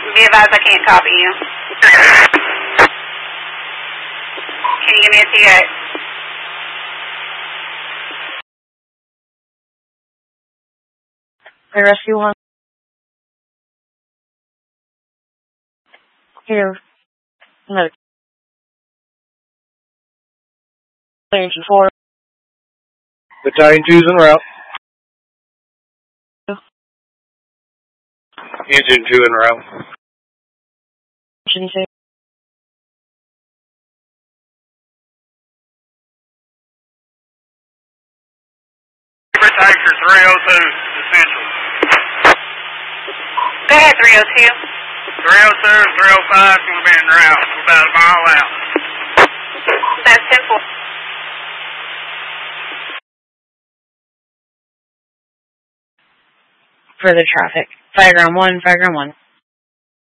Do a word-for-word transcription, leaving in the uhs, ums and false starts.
Be advised I can't copy you. Can you give me a T A? I rescue one. Here. No. Engine four. Battalion two's en route. Engine two en route. Engine two. Tiger three oh two, essential. Go ahead, three oh two. three oh two and three oh five is going to be en route. We're about a mile out. That's simple. Further traffic. Fireground one, fireground one.